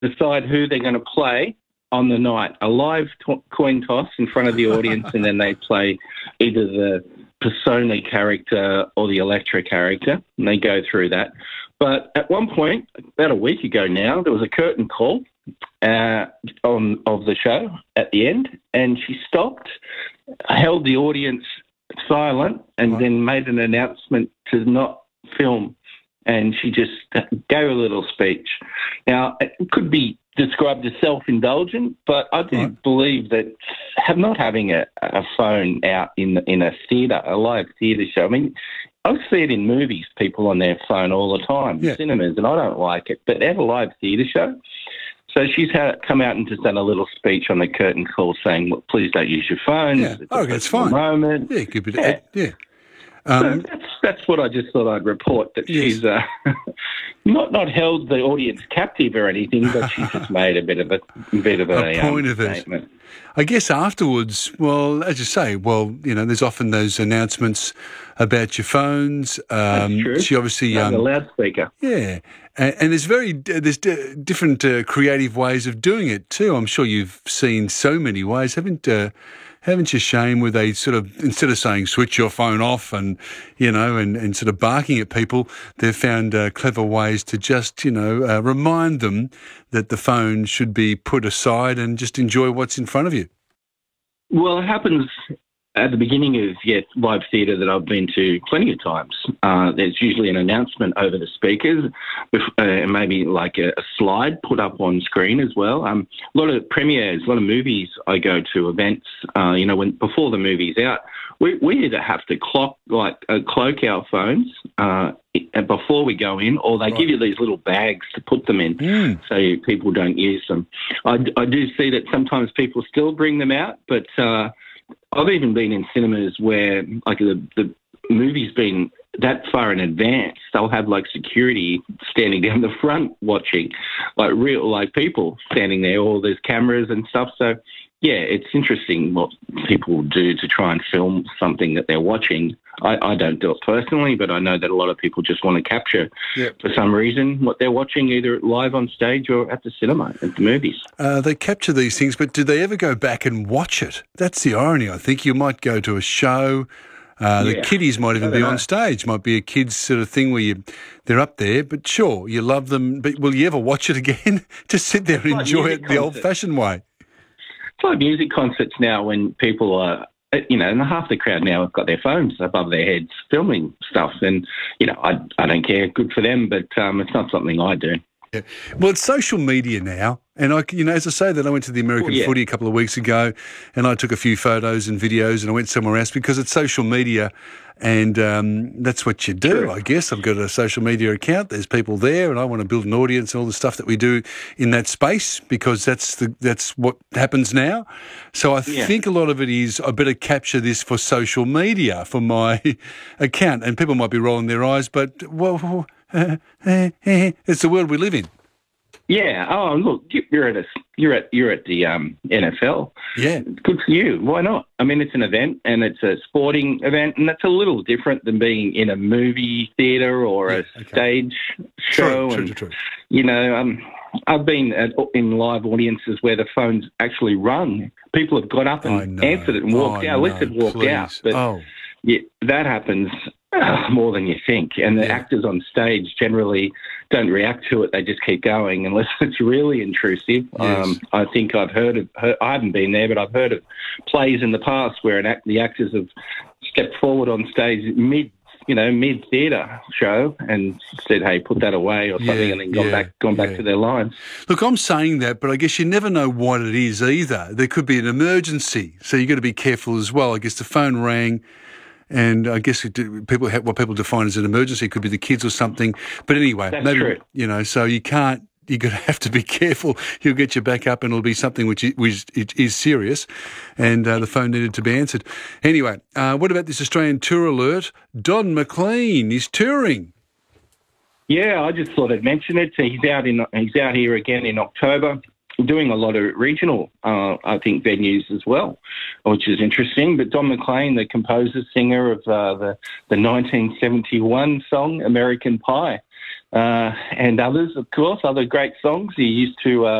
decide who they're going to play on the night. A live coin toss in front of the audience, and then they play either the persona character or the Electra character, and they go through that. But at one point, about a week ago now, there was a curtain call of the show at the end, and she stopped, held the audience silent, and then made an announcement to not film. And she just gave a little speech. Now, it could be described as self-indulgent, but I do believe that not having a phone out in a theatre, a live theatre show, I mean, I see it in movies, people on their phone all the time, cinemas, and I don't like it, but they have a live theatre show. So she's come out and just done a little speech on the curtain call saying, well, please don't use your phone. Yeah, that's fine. Moment. Yeah, keep it. Yeah. So that's what I just thought I'd report, that she's not held the audience captive or anything, but she's just made a bit of a point of statement. it. I guess afterwards, well, as you say, there's often those announcements about your phones. That's true. She obviously the loudspeaker. Yeah, and there's different creative ways of doing it too. I'm sure you've seen so many ways, haven't you, Shane, where they sort of, instead of saying switch your phone off and sort of barking at people, they've found clever ways to just remind them that the phone should be put aside and just enjoy what's in front of you. Well, it happens at the beginning of live theatre that I've been to plenty of times. There's usually an announcement over the speakers, maybe like a slide put up on screen as well. A lot of premieres, a lot of movies I go to, events, before the movie's out, we either have to cloak our phones before we go in, or they give you these little bags to put them in so people don't use them. I do see that sometimes people still bring them out, but I've even been in cinemas where, like, the movie's been that far in advance, they'll have, like, security standing down the front watching, like people standing there, or there's cameras and stuff. So, yeah, it's interesting what people do to try and film something that they're watching. I don't do it personally, but I know that a lot of people just want to capture, for some reason, what they're watching, either live on stage or at the cinema, at the movies. They capture these things, but do they ever go back and watch it? That's the irony, I think. You might go to a show, the kiddies might even be on stage, might be a kids sort of thing where they're up there, but sure, you love them, but will you ever watch it again? Just sit there and enjoy it the old-fashioned way. It's like music concerts now when people are, and half the crowd now have got their phones above their heads filming stuff. And, I don't care. Good for them, but it's not something I do. Yeah. Well, it's social media now. And as I say that, I went to the American footy a couple of weeks ago and I took a few photos and videos and I went somewhere else because it's social media and that's what you do, True. I guess. I've got a social media account. There's people there and I want to build an audience and all the stuff that we do in that space because that's what happens now. So I think a lot of it is I better capture this for social media, for my account. And people might be rolling their eyes, but, it's the world we live in. Yeah. Oh, look, you're at the NFL. Yeah. Good for you. Why not? I mean, it's an event and it's a sporting event, and that's a little different than being in a movie theatre or a stage show. True. I've been in live audiences where the phone's actually rung. People have got up and answered it and walked out. At least they've walked out. But that happens more than you think. And the actors on stage generally don't react to it. They just keep going unless it's really intrusive. Yes. I think I've heard I haven't been there, but I've heard of plays in the past where the actors have stepped forward on stage mid-theatre show and said, hey, put that away or something, and then gone back to their lines. Look, I'm saying that, but I guess you never know what it is either. There could be an emergency, so you've got to be careful as well. I guess the phone rang, and I guess what people define as an emergency could be the kids or something. But anyway, that's true. So you can't. You're going to have to be careful. He'll get you back up and it'll be something which is serious, and the phone needed to be answered. Anyway, what about this Australian tour alert? Don McLean is touring. Yeah, I just thought I'd mention it. He's out here again in October, doing a lot of regional, I think, venues as well, which is interesting. But Don McLean, the composer, singer of the 1971 song American Pie, and others, of course, other great songs. He used to